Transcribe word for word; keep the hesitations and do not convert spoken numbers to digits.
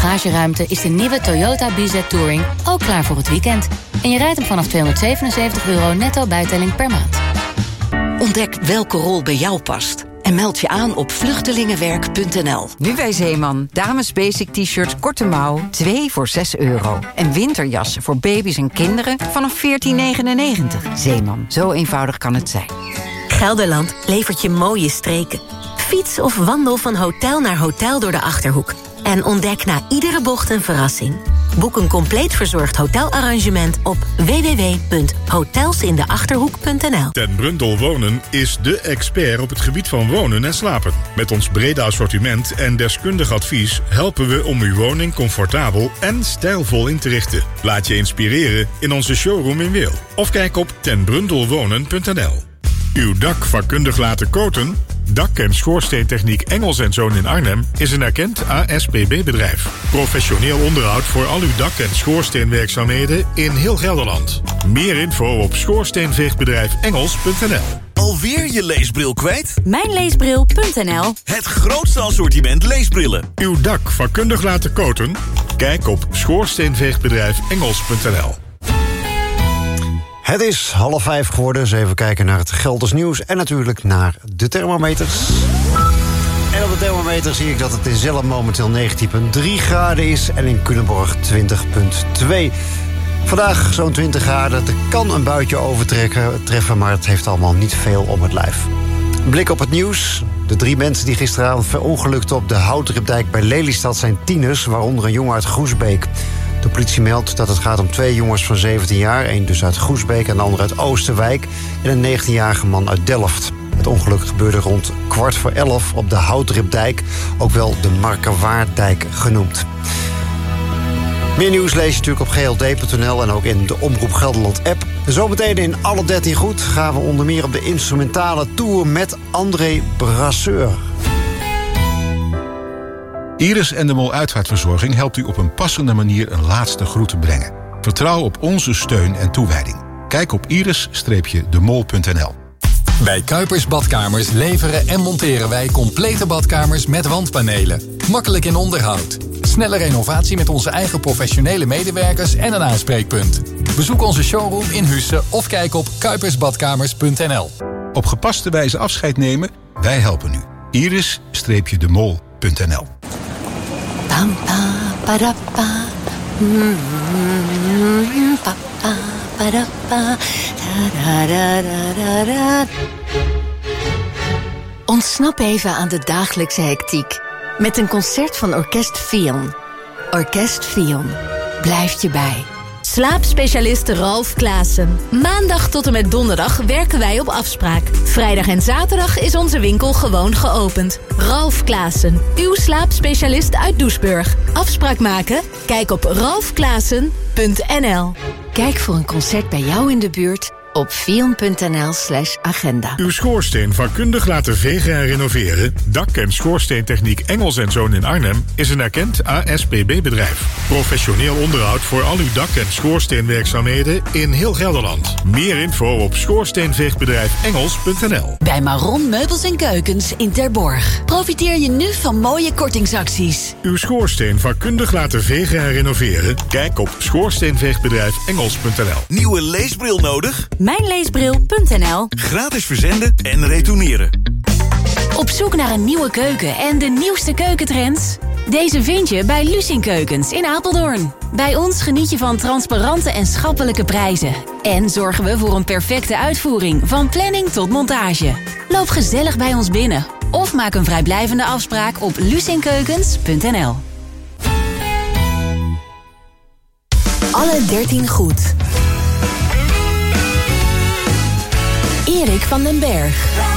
bagageruimte is de nieuwe Toyota B Z Touring ook klaar voor het weekend. En je rijdt hem vanaf tweehonderdzevenenzeventig euro netto bijtelling per maand. Ontdek welke rol bij jou past. En meld je aan op vluchtelingenwerk punt n l. Nu bij Zeeman. Dames basic t-shirt korte mouw, twee voor zes euro. En winterjassen voor baby's en kinderen vanaf veertien negenennegentig. Zeeman, zo eenvoudig kan het zijn. Gelderland levert je mooie streken. Fiets of wandel van hotel naar hotel door de Achterhoek. En ontdek na iedere bocht een verrassing. Boek een compleet verzorgd hotelarrangement op w w w punt hotelsindeachterhoek punt n l. Ten Brundel Wonen is dé expert op het gebied van wonen en slapen. Met ons brede assortiment en deskundig advies helpen we om uw woning comfortabel en stijlvol in te richten. Laat je inspireren in onze showroom in Weel. Of kijk op ten brundelwonen punt n l. Uw dak vakkundig laten coaten? Dak- en schoorsteentechniek Engels en Zoon in Arnhem is een erkend A S P B-bedrijf. Professioneel onderhoud voor al uw dak- en schoorsteenwerkzaamheden in heel Gelderland. Meer info op schoorsteenveegbedrijf engels punt n l. Alweer je leesbril kwijt? Mijnleesbril punt n l. Het grootste assortiment leesbrillen. Uw dak vakkundig laten coaten? Kijk op schoorsteenveegbedrijf engels punt n l. Het is half vijf geworden, dus even kijken naar het Gelders nieuws en natuurlijk naar de thermometers. En op de thermometer zie ik dat het in Zelhem momenteel negentien komma drie graden is en in Culemborg twintig komma twee. Vandaag zo'n twintig graden, er kan een buitje overtrekken, treffen, maar het heeft allemaal niet veel om het lijf. Een blik op het nieuws. De drie mensen die gisteravond verongelukten op de Houtripdijk bij Lelystad zijn tieners, waaronder een jongen uit Groesbeek. De politie meldt dat het gaat om twee jongens van zeventien jaar... één dus uit Groesbeek en de ander uit Oosterwijk... en een negentienjarige man uit Delft. Het ongeluk gebeurde rond kwart voor elf op de Houtripdijk... ook wel de Markerwaarddijk genoemd. Meer nieuws lees je natuurlijk op g l d punt n l... en ook in de Omroep Gelderland-app. Zometeen in Alle dertien Goed gaan we onder meer op de instrumentale tour... met André Brasseur. Iris en de Mol Uitvaartverzorging helpt u op een passende manier een laatste groet te brengen. Vertrouw op onze steun en toewijding. Kijk op iris de mol punt n l. Bij Kuipers Badkamers leveren en monteren wij complete badkamers met wandpanelen. Makkelijk in onderhoud. Snelle renovatie met onze eigen professionele medewerkers en een aanspreekpunt. Bezoek onze showroom in Husse of kijk op kuipers badkamers punt n l. Op gepaste wijze afscheid nemen? Wij helpen u. iris de mol punt n l. Pam, pam, padappa. Mm, pa, pa, padappa. Da, da, da, da, da. Ontsnap even aan de dagelijkse hectiek met een concert van Orkest Fion. Orkest Fion blijft je bij. Slaapspecialist Ralf Klaassen. Maandag tot en met donderdag werken wij op afspraak. Vrijdag en zaterdag is onze winkel gewoon geopend. Ralf Klaassen, uw slaapspecialist uit Doesburg. Afspraak maken? Kijk op ralf klaassen punt n l. Kijk voor een concert bij jou in de buurt op fion punt n l slash agenda. Uw schoorsteen vakkundig laten vegen en renoveren? Dak- en schoorsteentechniek Engels en Zoon in Arnhem is een erkend A S P B-bedrijf. Professioneel onderhoud voor al uw dak- en schoorsteenwerkzaamheden in heel Gelderland. Meer info op schoorsteenveegbedrijf engels punt n l. Bij Maron Meubels en Keukens in Terborg. Profiteer je nu van mooie kortingsacties. Uw schoorsteen vakkundig laten vegen en renoveren? Kijk op schoorsteenveegbedrijf engels punt n l. Nieuwe leesbril nodig? Mijnleesbril punt n l. Gratis verzenden en retourneren. Op zoek naar een nieuwe keuken en de nieuwste keukentrends? Deze vind je bij Lucien Keukens in Apeldoorn. Bij ons geniet je van transparante en schappelijke prijzen. En zorgen we voor een perfecte uitvoering, van planning tot montage. Loop gezellig bij ons binnen of maak een vrijblijvende afspraak op lucienkeukens punt n l. Alle dertien Goed. Erik van den Berg.